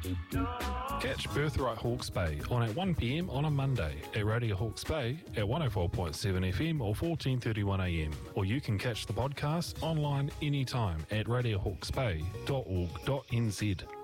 Catch Birthright Hawke's Bay on at 1 p.m. on a Monday at Radio Hawke's Bay at 104.7 FM or 14:31 a.m. Or you can catch the podcast online anytime at radiohawksbay.org.nz.